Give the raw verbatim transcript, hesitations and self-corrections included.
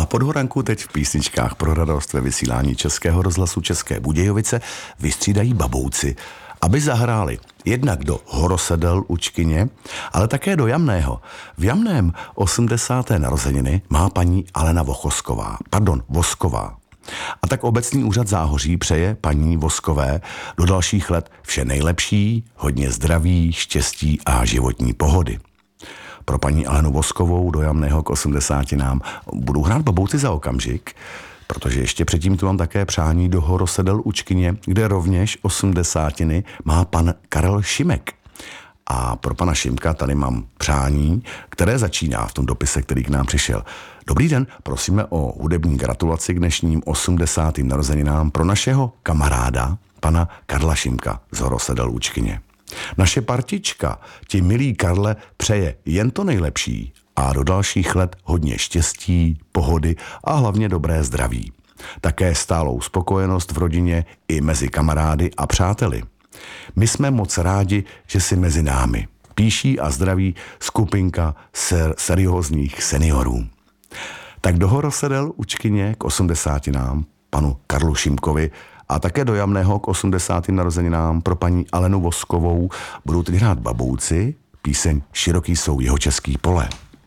Podhoranku teď v písničkách pro radost ve vysílání Českého rozhlasu České Budějovice vystřídají babouci, aby zahráli jednak do Horosedel u Čkyně, ale také do Jamného. V Jamném osmdesáté narozeniny má paní Alena Vochosková, pardon, Vosková. A tak obecní úřad Záhoří přeje paní Voskové do dalších let vše nejlepší, hodně zdraví, štěstí a životní pohody. Pro paní Alenu Voskovou do Jamného k osmdesátinám budu hrát babouci za okamžik, protože ještě předtím tu mám také přání do Horosedel u Čkyně, kde rovněž osmdesátiny má pan Karel Šimek. A pro pana Šimka tady mám přání, které začíná v tom dopise, který k nám přišel. Dobrý den, prosíme o hudební gratulaci k dnešním osmdesátým narozeninám pro našeho kamaráda, pana Karla Šimka z Horosedel u Čkyně. Naše partička, ti milí Karle, přeje jen to nejlepší a do dalších let hodně štěstí, pohody a hlavně dobré zdraví. Také stálou spokojenost v rodině i mezi kamarády a přáteli. My jsme moc rádi, že jsi mezi námi. Píší a zdraví skupinka ser- seriózních seniorů. Tak do Horosedel u Čkyně k osmdesátinám panu Karlu Šimkovi a také do Jamného k osmdesátým narozeninám pro paní Alenu Voskovou budou teď hrát babouci, píseň Široký jsou jihočeský pole.